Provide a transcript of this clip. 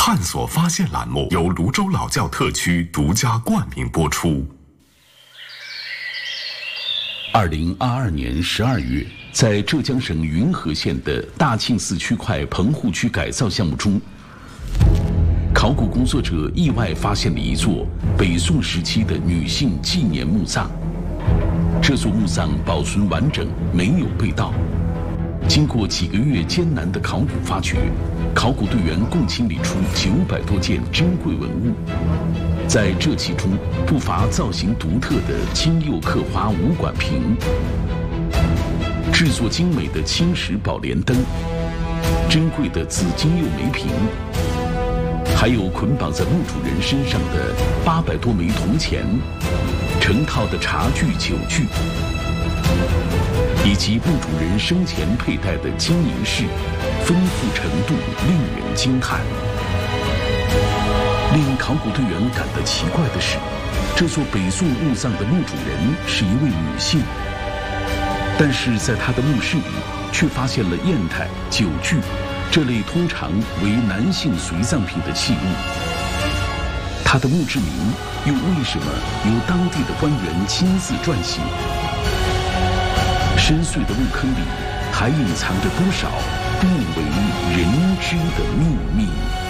探索发现栏目由泸州老窖特区独家冠名播出。 2022年12月，在浙江省云和县的大庆寺区块棚户区改造项目中，考古工作者意外发现了一座北宋时期的女性纪念墓葬。这座墓葬保存完整，没有被盗。经过几个月艰难的考古发掘，考古队员共清理出900多件珍贵文物。在这其中，不乏造型独特的金釉刻花武管瓶、制作精美的青石宝莲灯、珍贵的紫金釉梅瓶，还有捆绑在墓主人身上的800多枚铜钱、成套的茶具酒具，以及墓主人生前佩戴的金银饰，丰富程度令人惊叹。令考古队员感到奇怪的是，这座北宋墓葬的墓主人是一位女性，但是在她的墓室里却发现了砚台、酒具这类通常为男性随葬品的器物。她的墓志铭又为什么由当地的官员亲自撰写？深邃的墓坑里还隐藏着多少不为人知的秘密？